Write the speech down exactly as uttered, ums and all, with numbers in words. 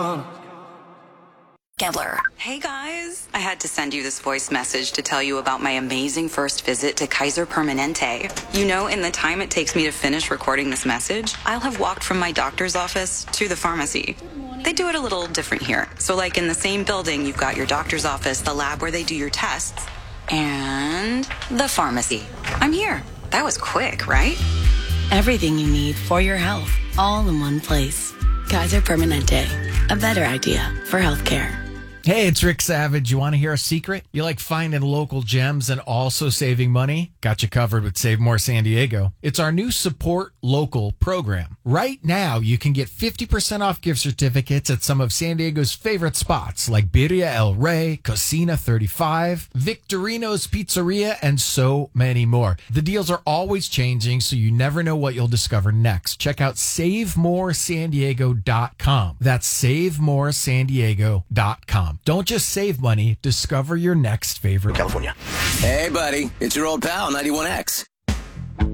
Gambler. Hey guys, I had to send you this voice message to tell you about my amazing first visit to Kaiser Permanente. You know, in the time it takes me to finish recording this message, I'll have walked from my doctor's office to the pharmacy. They do it a little different here. So like in the same building, you've got your doctor's office, the lab where they do your tests, and the pharmacy. I'm here. That was quick, right? Everything you need for your health, all in one place. Kaiser Permanente, a better idea for healthcare. Hey, it's Rick Savage. You want to hear a secret? You like finding local gems and also saving money? Got you covered with Save More San Diego. It's our new Support Local program. Right now, you can get fifty percent off gift certificates at some of San Diego's favorite spots like Birria El Rey, Cocina thirty-five, Victorino's Pizzeria, and so many more. The deals are always changing, so you never know what you'll discover next. Check out save more san diego dot com. That's save more san diego dot com. Don't just save money, discover your next favorite. California. Hey, buddy. It's your old pal, ninety-one X.